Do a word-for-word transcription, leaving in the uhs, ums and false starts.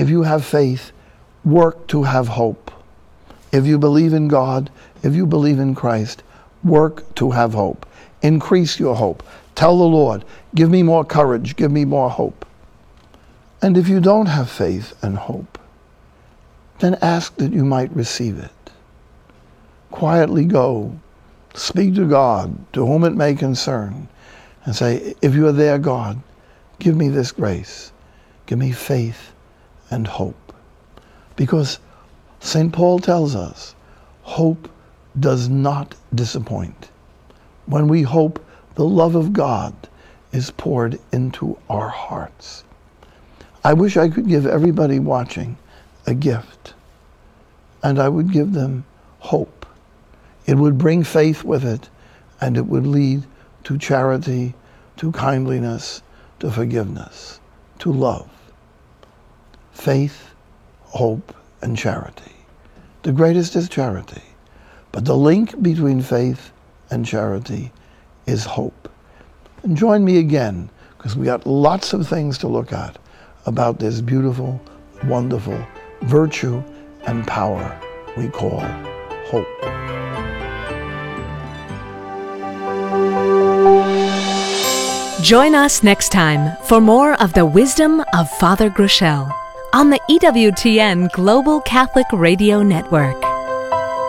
if you have faith, work to have hope. If you believe in God, if you believe in Christ, work to have hope. Increase your hope. Tell the Lord, give me more courage, give me more hope. And if you don't have faith and hope, then ask that you might receive it. Quietly go, speak to God, to whom it may concern, and say, if you are there, God, give me this grace. Give me faith and hope. Because Saint Paul tells us, hope does not disappoint. When we hope, the love of God is poured into our hearts. I wish I could give everybody watching a gift, and I would give them hope. It would bring faith with it, and it would lead to charity, to kindliness, to forgiveness, to love. Faith, hope, and charity. The greatest is charity, but the link between faith and charity is hope. And join me again, because we got lots of things to look at about this beautiful, wonderful virtue and power we call hope. Join us next time for more of the wisdom of Father Groeschel on the E W T N Global Catholic Radio Network.